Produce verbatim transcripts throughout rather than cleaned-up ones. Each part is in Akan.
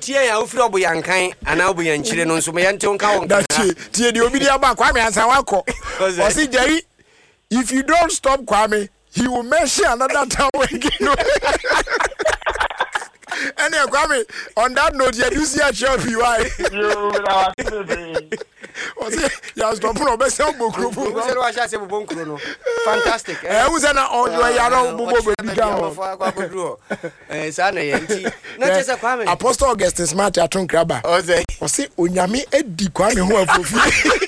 tie ya ofiri oboyankan ana oboyanchire no nso me yante onka won that tie di obi dia ba Kwame ansa wako o si Jerry if you don't stop Kwame he will mention another time again. And Kwame, on that note, you do see a show for you. You will stop no best of book. Fantastic. I was an old way around Bobo. Apostle Augustus Smart at Ton Crabber. Or say, Unyami Eddie Kwame who are for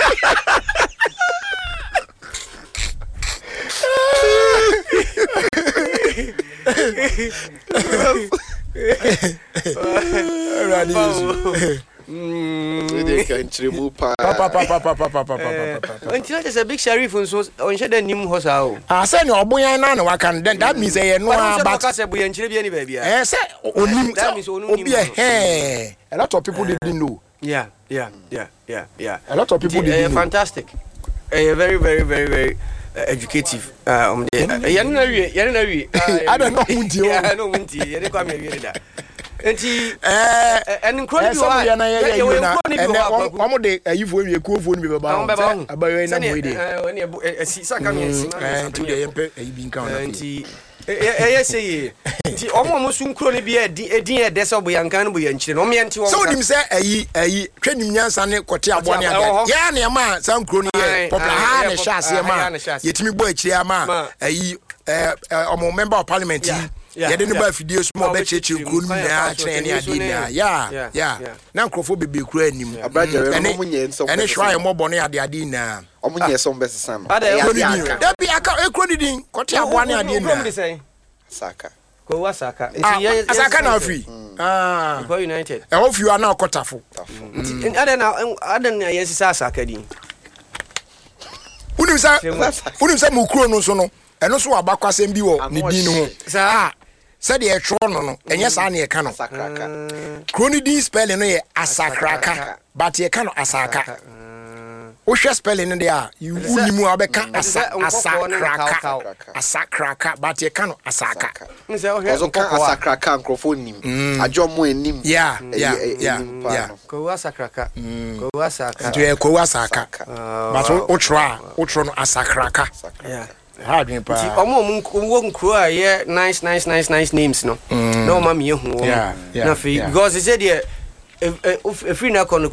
Until a big sheriff on so on shed a new house. I said, no, boy, I know I can then that means a no, but I said, we and Chili baby. I said, that means only a hair. A lot of people didn't know. Yeah, yeah, yeah, yeah, yeah. A lot of people didn't know. Fantastic. A very, very, very, very. Educative um uh, yanna wi yanna wi I don't know munti o I know munti ye dey kwame wi da enti eh en nkro bi wa ya na ye ye na en omo de ayifo wi ekuofo ni be ba abayo na mo ide eh si saka mi si eh enti de yempe ayi bi nka ona enti eh eh say enti omo mo su nkro ni bi edin e dese oboyankan no boyanchire no me enti wo so dim say ayi ayi twanim nyansa ne kote abo ne aga ya na ma san nkro ni ye popular ha ne shase ma yetimi bo akire ama ayi eh omo member of parliament ya de no ba fidie so mo be cheche nkro ni na kire ne ade na ya ya na nkrofo bebe kura anim abrajere mo munye nso ene hwa mo bone ade ade na omunye so mbese san da bi aka ekro ni din kote abo ne ade na Saka. Ko wasaka. Ah, Saka na free. Ah. Ko United. E ho fiwa na okotafo. Ada na ada na yesisa Saka din. Unim sa unim sa mukuro no so no. Eno so abakwasem bi wo ne din ho. Sa sa de etro no no. Enye sa na e ka no. Sakraka. Kroni din spelling no ye asakraka. But ye ka no asaka. O hwe spelling no there you unimu abeka asakraka. Asakraka but ye ka no asaka. Nse o hwe ka asakraka nkrofo nim. Ajo mo enim. Yeah, yeah, yeah. Yeah. Ko asakraka. Ko asaka. To ye ko asaka. But o try, o try no asakraka. Yeah. Ha dwen pa. Ti omo mo nkro a ye nice nice nice nice names no. No ma me hu. Yeah, yeah. Na fi because he said there if if free na kono